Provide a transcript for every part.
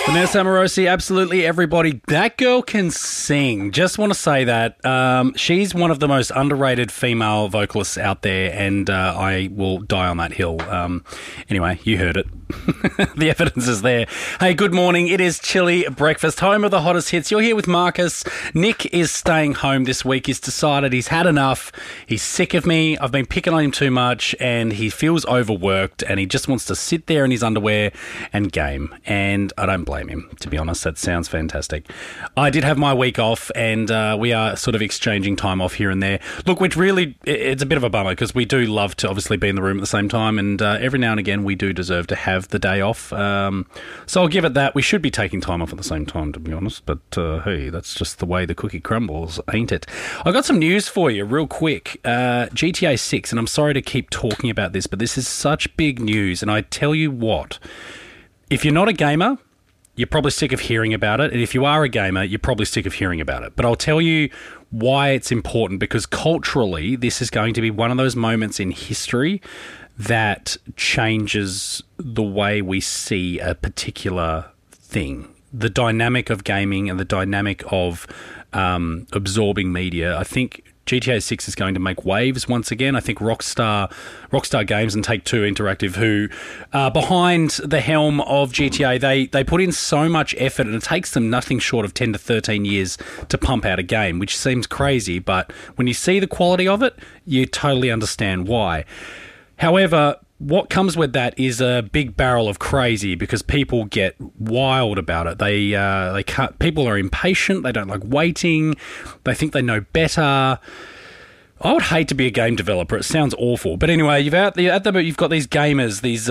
Vanessa Amorosi, absolutely everybody. That girl can sing. Just want to say that. She's one of the most underrated female vocalists out there, and I will die on that hill. Anyway, you heard it. The evidence is there. Hey, good morning. It is Chili Breakfast, home of the hottest hits. You're here with Marcus. Nick is staying home this week. He's decided he's had enough. He's sick of me. I've been picking on him too much, and he feels overworked, and he just wants to sit there in his underwear and game. And I don't blame him, to be honest. That sounds fantastic. I did have my week off, and we are sort of exchanging time off here and there. Look, which really, it's a bit of a bummer because we do love to obviously be in the room at the same time, and every now and again we do deserve to have the day off. So I'll give it that. We should be taking time off at the same time, to be honest, but hey, that's just the way the cookie crumbles, ain't it? I got some news for you real quick. GTA 6, and I'm sorry to keep talking about this, but this is such big news, and I tell you what, if you're not a gamer, you're probably sick of hearing about it. And if you are a gamer, you're probably sick of hearing about it. But I'll tell you why it's important, because culturally, this is going to be one of those moments in history that changes the way we see a particular thing. The dynamic of gaming and the dynamic of absorbing media. I think GTA 6 is going to make waves once again. I think Rockstar Games and Take-Two Interactive, who are behind the helm of GTA, they put in so much effort, and it takes them nothing short of 10 to 13 years to pump out a game, which seems crazy, but when you see the quality of it, you totally understand why. However, what comes with that is a big barrel of crazy, because people get wild about it. They can't. People are impatient. They don't like waiting. They think they know better. I would hate to be a game developer. It sounds awful. But anyway, you've got these gamers, these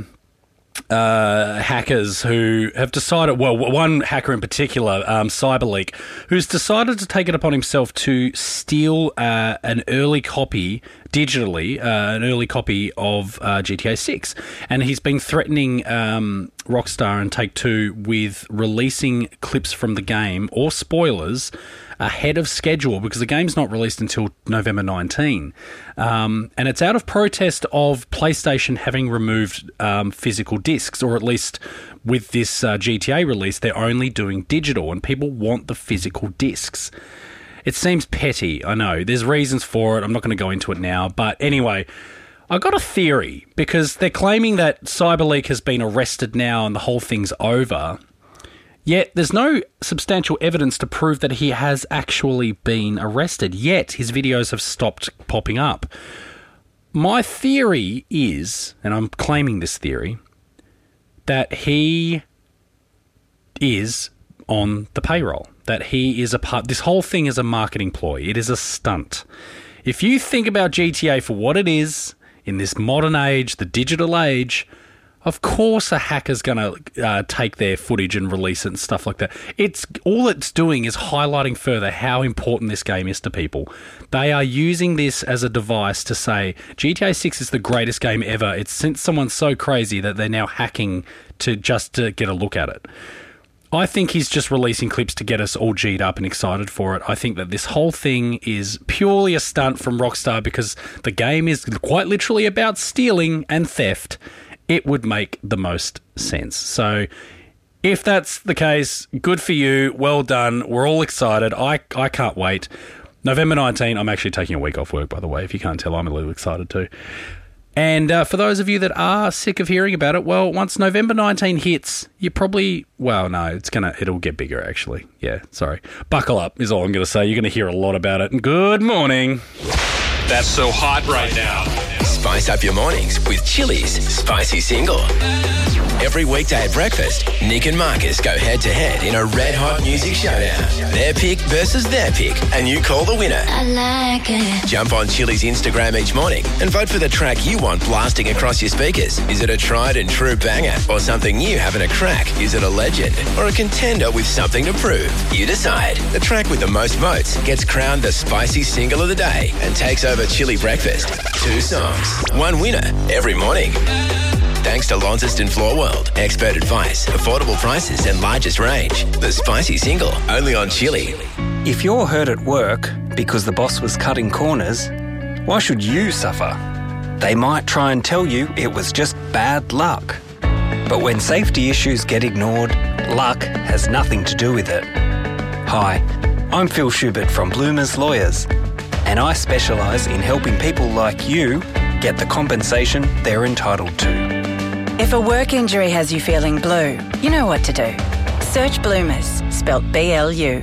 hackers who have decided, well, one hacker in particular, CyberLeak, who's decided to take it upon himself to steal an early copy, digitally, an early copy of GTA 6. And he's been threatening Rockstar and Take-Two with releasing clips from the game or spoilers ahead of schedule, because the game's not released until November 19. And it's out of protest of PlayStation having removed physical discs, or at least with this GTA release, they're only doing digital, and people want the physical discs. It seems petty, I know. There's reasons for it. I'm not going to go into it now. But anyway, I got a theory, because they're claiming that CyberLeak has been arrested now and the whole thing's over. Yet there's no substantial evidence to prove that he has actually been arrested, yet his videos have stopped popping up. My theory is, and I'm claiming this theory, that he is on the payroll, that he is a part. This whole thing is a marketing ploy. It is a stunt. If you think about GTA for what it is in this modern age, the digital age, of course a hacker's going to take their footage and release it and stuff like that. All it's doing is highlighting further how important this game is to people. They are using this as a device to say GTA 6 is the greatest game ever. It's sent someone so crazy that they're now hacking to get a look at it. I think he's just releasing clips to get us all G'd up and excited for it. I think that this whole thing is purely a stunt from Rockstar, because the game is quite literally about stealing and theft. It would make the most sense. So if that's the case, good for you. Well done. We're all excited. I can't wait. November 19, I'm actually taking a week off work, by the way. If you can't tell, I'm a little excited too. And for those of you that are sick of hearing about it, well, once November 19 hits, you probably, well, no, it'll get bigger, actually. Yeah, sorry. Buckle up is all I'm going to say. You're going to hear a lot about it. And good morning. That's so hot right now. Spice up your mornings with Chili's Spicy Single. Every weekday at breakfast, Nick and Marcus go head-to-head in a red-hot music showdown. Their pick versus their pick, and you call the winner. I like it. Jump on Chili's Instagram each morning and vote for the track you want blasting across your speakers. Is it a tried-and-true banger, or something new having a crack? Is it a legend, or a contender with something to prove? You decide. The track with the most votes gets crowned the Spicy Single of the day and takes over Chili Breakfast. 2 songs, 1 winner every morning. Thanks to Launceston Floor World. Expert advice, affordable prices and largest range. The Spicy Single, only on Chili. If you're hurt at work because the boss was cutting corners, why should you suffer? They might try and tell you it was just bad luck. But when safety issues get ignored, luck has nothing to do with it. Hi, I'm Phil Schubert from Bloomers Lawyers, and I specialise in helping people like you get the compensation they're entitled to. If a work injury has you feeling blue, you know what to do. Search Bloomers, spelt B-L-U.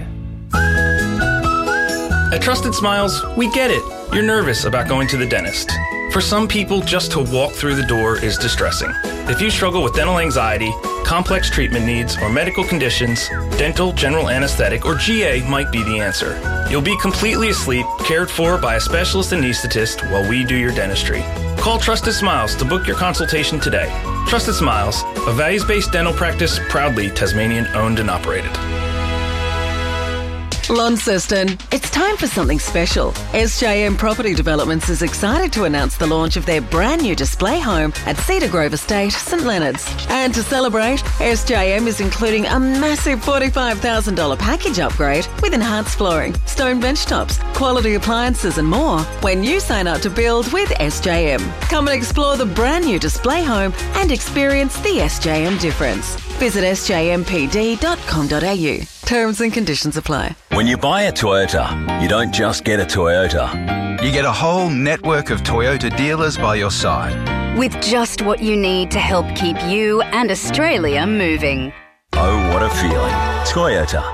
At Trusted Smiles, we get it. You're nervous about going to the dentist. For some people, just to walk through the door is distressing. If you struggle with dental anxiety, complex treatment needs, or medical conditions, dental, general anesthetic, or GA might be the answer. You'll be completely asleep, cared for by a specialist anesthetist while we do your dentistry. Call Trusted Smiles to book your consultation today. Trusted Smiles, a values-based dental practice proudly Tasmanian-owned and operated. Launceston, it's time for something special. SJM Property Developments is excited to announce the launch of their brand new display home at Cedar Grove Estate, St Leonards. And to celebrate, SJM is including a massive $45,000 package upgrade with enhanced flooring, stone bench tops, quality appliances and more when you sign up to build with SJM. Come and explore the brand new display home and experience the SJM difference. Visit sjmpd.com.au. Terms and conditions apply. When you buy a Toyota, you don't just get a Toyota. You get a whole network of Toyota dealers by your side. With just what you need to help keep you and Australia moving. Oh, what a feeling. Toyota.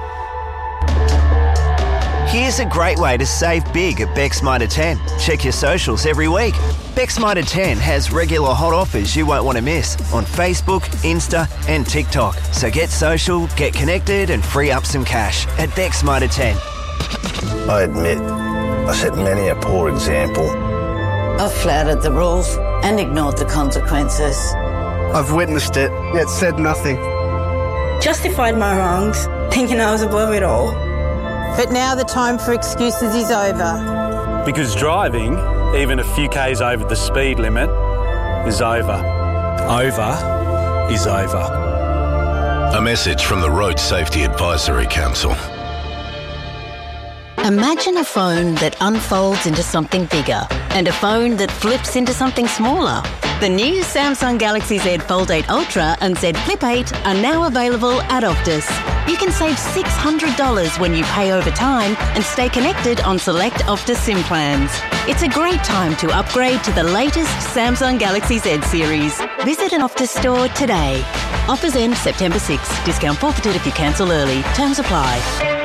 Here's a great way to save big at Beck's Mitre 10. Check your socials every week. Beck's Mitre 10 has regular hot offers you won't want to miss on Facebook, Insta and TikTok. So get social, get connected and free up some cash at Beck's Mitre 10. I admit, I set many a poor example. I've flouted the rules and ignored the consequences. I've witnessed it, yet said nothing. Justified my wrongs, thinking I was above it all. But now the time for excuses is over. Because driving, even a few k's over the speed limit, is over. Over is over. A message from the Road Safety Advisory Council. Imagine a phone that unfolds into something bigger and a phone that flips into something smaller. The new Samsung Galaxy Z Fold 8 Ultra and Z Flip 8 are now available at Optus. You can save $600 when you pay over time and stay connected on select Optus SIM plans. It's a great time to upgrade to the latest Samsung Galaxy Z series. Visit an Optus store today. Offers end September 6. Discount forfeited if you cancel early. Terms apply.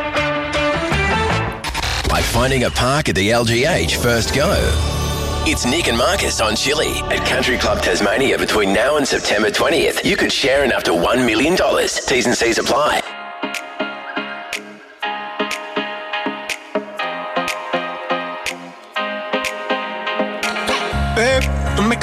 Like finding a park at the LGH first go. It's Nick and Marcus on Chili at Country Club Tasmania between now and September 20th. You could share in up to $1 million. T's and C's apply. Babe, make